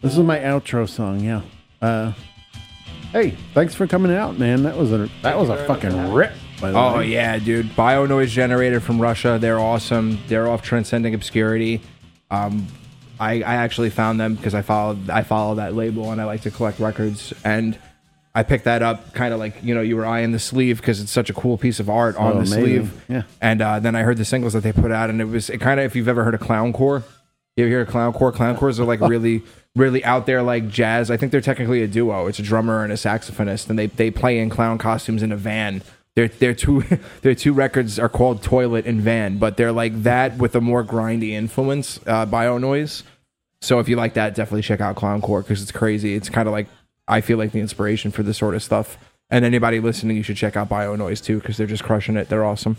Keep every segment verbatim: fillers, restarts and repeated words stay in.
This is my outro song. Yeah. Uh, hey, thanks for coming out, man. That was a that was a fucking rip. By the Oh way. yeah, dude. Bio Noise Generator from Russia. They're awesome. They're off Transcending Obscurity. Um, I, I actually found them because I follow I follow that label and I like to collect records, and I picked that up kind of like, you know, you were eyeing the sleeve because it's such a cool piece of art on Oh, the amazing. sleeve. Yeah. And uh, then I heard the singles that they put out, and it was it kind of, if you've ever heard of Clowncore, you ever hear of Clowncore? Clowncores are like really, really out there like jazz. I think they're technically a duo. It's a drummer and a saxophonist, and they they play in clown costumes in a van. Their their two their two records are called Toilet and Van, but they're like that with a more grindy influence, uh, Bio Noise. So if you like that, definitely check out Clowncore because it's crazy. It's kind of like, I feel like the inspiration for this sort of stuff. And anybody listening, you should check out Bio Noise too because they're just crushing it. They're awesome.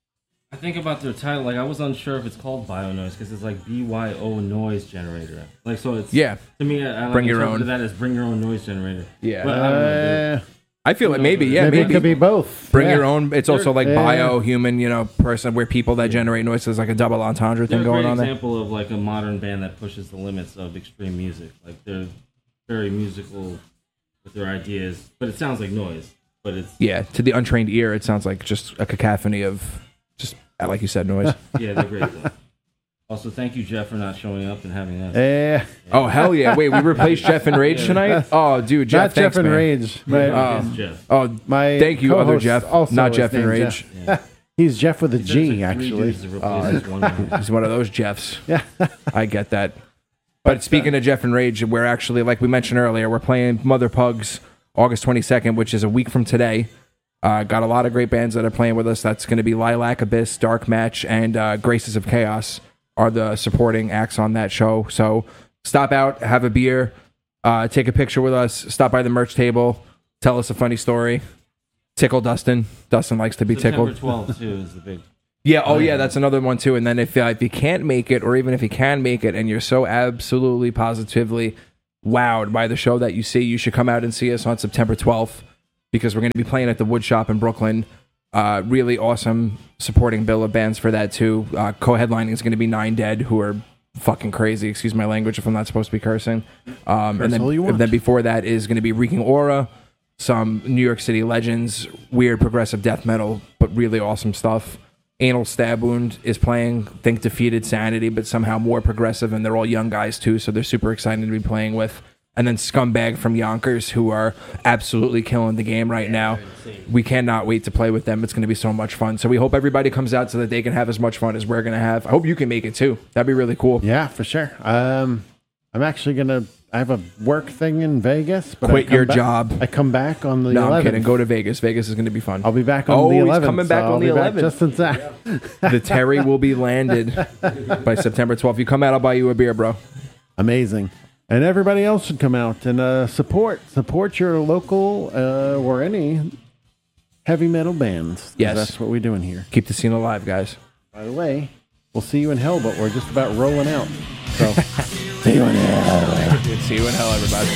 I think about their title, like I was unsure if it's called Bio Noise because it's like B Y O Noise Generator. Like so, it's Yeah. To me, I, I like Bring your interpreted own. that as bring your own noise generator. Yeah. But I don't know, dude. Uh, I feel like maybe, yeah, maybe, maybe. it could be both. Bring Yeah. your own. It's also like Yeah. bio, human, you know, person where people that generate noises, like a double entendre They're thing a going great on there. example of like a modern band that pushes the limits of extreme music. Like they're very musical with their ideas, but it sounds like noise. But it's Yeah, to the untrained ear, it sounds like just a cacophony of just, like you said, noise. yeah, they're great. Though. Also, thank you, Jeff, for not showing up and having us. Eh, Oh, hell yeah. Wait, we replaced Jeff and Rage tonight? Oh, dude, Jeff, not thanks, Jeff and man. Rage. My, Yeah, um, it's Jeff. Oh, my thank you, other co-host Jeff, also not is Jeff and named Rage. Jeff. He's Jeff with a There's G, three actually. dudes to replace this one man. He's one of those Jeffs. Yeah. I get that. But speaking of Jeff and Rage, we're actually, like we mentioned earlier, we're playing Mother Pugs August twenty-second, which is a week from today. Uh, got a lot of great bands that are playing with us. That's going to be Lilac Abyss, Dark Match, and uh, Graces of Chaos are the supporting acts on that show. So stop out, have a beer, uh, take a picture with us, stop by the merch table, tell us a funny story. Tickle Dustin. Dustin likes to be September tickled. twelfth too is the big. Yeah, oh yeah, that's another one too. And then if, uh, if you can't make it, or even if you can make it, and you're so absolutely positively wowed by the show that you see, you should come out and see us on September twelfth because we're going to be playing at the Wood Shop in Brooklyn. Uh, really awesome supporting bill of bands for that too. Uh, co-headlining is going to be Nine Dead, who are fucking crazy. Excuse my language if I'm not supposed to be cursing. Um, and all you then, want. and then before that is going to be Reeking Aura, some New York City legends, weird progressive death metal, but really awesome stuff. Anal Stab Wound is playing. Think Defeated Sanity, but somehow more progressive, and they're all young guys too, so they're super excited to be playing with. And then Scumbag from Yonkers, who are absolutely killing the game right now. We cannot wait to play with them. It's going to be so much fun. So we hope everybody comes out so that they can have as much fun as we're going to have. I hope you can make it too. That'd be really cool. Yeah, for sure. Um, I'm actually going to, I have a work thing in Vegas. But I Quit come your back- job. I come back on the No, eleventh. I'm kidding. Go to Vegas. Vegas is going to be fun. I'll be back on Oh, the he's eleventh. coming back so on I'll the be back eleventh. just in time. The Terry will be landed by September twelfth. You come out, I'll buy you a beer, bro. Amazing. And everybody else should come out and uh, support support your local uh, or any heavy metal bands. 'Cause Yes. That's what we're doing here. Keep the scene alive, guys. By the way, we'll see you in hell, but we're just about rolling out. So, see you in hell. See you in hell, everybody.